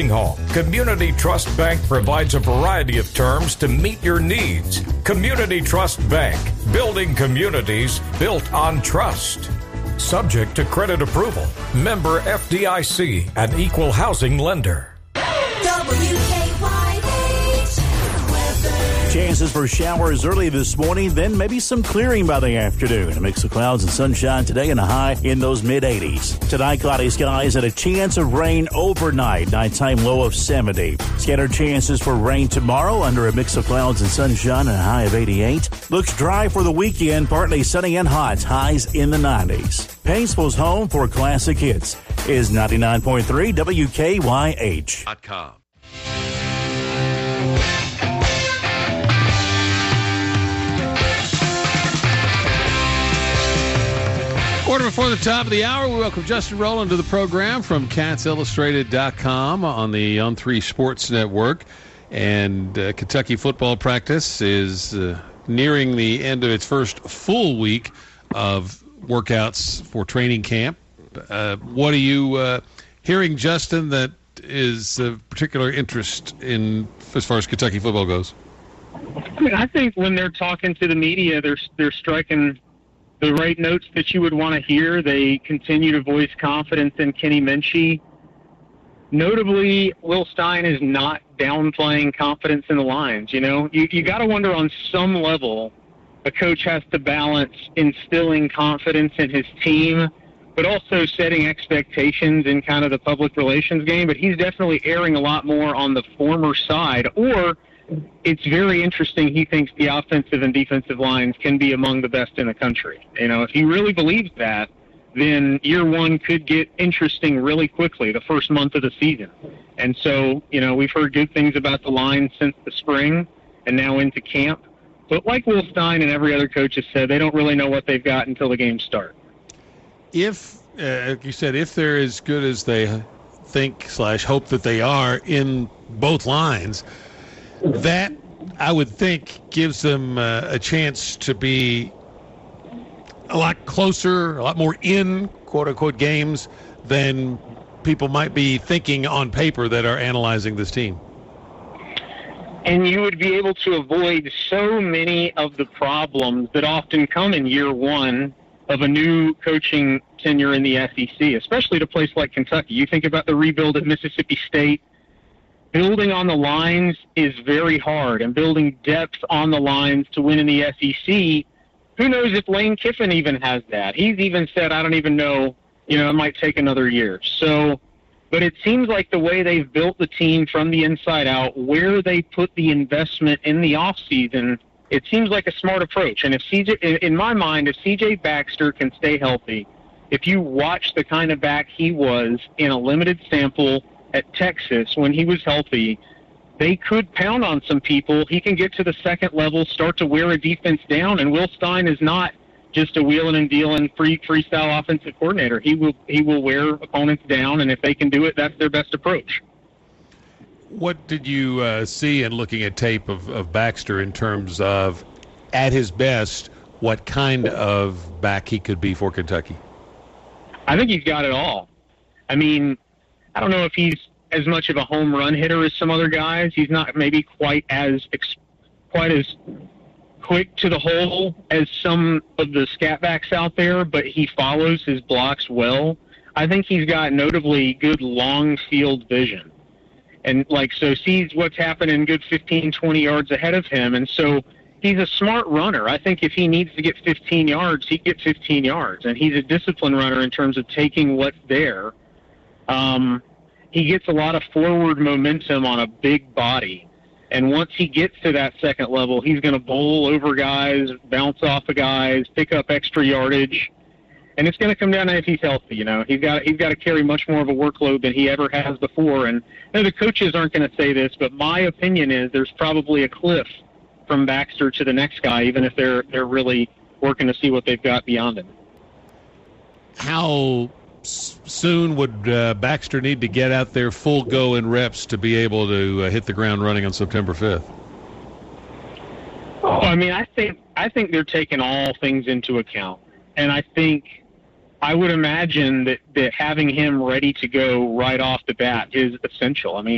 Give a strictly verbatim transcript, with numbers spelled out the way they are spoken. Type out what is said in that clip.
checking home. Community Trust Bank provides a variety of terms to meet your needs. Community Trust Bank, building communities built on trust. Subject to credit approval. Member F D I C, an equal housing lender. W K Y H weather. Chances for showers early this morning, then maybe some clearing by the afternoon. A mix of clouds and sunshine today and a high in those mid eighties. Tonight, cloudy skies and a chance of rain overnight. Nighttime low of seventy. Scattered chances for rain tomorrow under a mix of clouds and sunshine and a high of eighty-eight. Looks dry for the weekend, partly sunny and hot. Highs in the nineties. Paintsville's home for classic hits is ninety-nine point three W K Y H. .com. Quarter before the top of the hour, we welcome Justin Rowland to the program from Cats Illustrated dot com on the On three Sports Network. And uh, Kentucky football practice is uh, nearing the end of its first full week of workouts for training camp. Uh, what are you uh, hearing, Justin, that is of particular interest in as far as Kentucky football goes? I mean, I think when they're talking to the media, they're they're striking the right notes that you would want to hear. They continue to voice confidence in Kenny Minchey. Notably, Will Stein is not downplaying confidence in the lines. You know, you, you got to wonder on some level, a coach has to balance instilling confidence in his team, but also setting expectations in kind of the public relations game. But he's definitely erring a lot more on the former side, or it's very interesting. He thinks the offensive and defensive lines can be among the best in the country. You know, if he really believes that, then year one could get interesting really quickly, the first month of the season. And so, you know, we've heard good things about the line since the spring and now into camp. But like Will Stein and every other coach has said, they don't really know what they've got until the games start. If, uh, like you said, if they're as good as they think slash hope that they are in both lines, that, I would think, gives them uh, a chance to be a lot closer, a lot more in, quote-unquote, games than people might be thinking on paper that are analyzing this team. And you would be able to avoid so many of the problems that often come in year one of a new coaching tenure in the S E C, especially at a place like Kentucky. You think about the rebuild at Mississippi State. Building on the lines is very hard, and building depth on the lines to win in the S E C, who knows if Lane Kiffin even has that. He's even said, I don't even know, you know, it might take another year. So, but it seems like the way they've built the team from the inside out, where they put the investment in the offseason, it seems like a smart approach. And if C J, in my mind, if C J Baxter can stay healthy, if you watch the kind of back he was in a limited sample at Texas when he was healthy, they could pound on some people. He can get to the second level, start to wear a defense down, and Will Stein is not just a wheeling and dealing free freestyle offensive coordinator. He will he will wear opponents down, and if they can do it, that's their best approach. What did you uh, see in looking at tape of, of Baxter in terms of, at his best, what kind of back he could be for Kentucky? I think he's got it all. I mean, I don't know if he's as much of a home run hitter as some other guys. He's not maybe quite as quite as quick to the hole as some of the scat backs out there, but he follows his blocks well. I think he's got notably good long field vision. And like, so sees what's happening good fifteen, twenty yards ahead of him. And so he's a smart runner. I think if he needs to get fifteen yards, he gets fifteen yards. And he's a disciplined runner in terms of taking what's there. Um, he gets a lot of forward momentum on a big body. And once he gets to that second level, he's going to bowl over guys, bounce off of guys, pick up extra yardage. And it's going to come down to if he's healthy. You know, he's got, he's got to carry much more of a workload than he ever has before. And you know, the coaches aren't going to say this, but my opinion is there's probably a cliff from Baxter to the next guy, even if they're, they're really working to see what they've got beyond him. How soon would uh, Baxter need to get out there full go in reps to be able to uh, hit the ground running on September fifth? Oh, I mean, I think I think they're taking all things into account, and I think I would imagine that, that having him ready to go right off the bat is essential. I mean,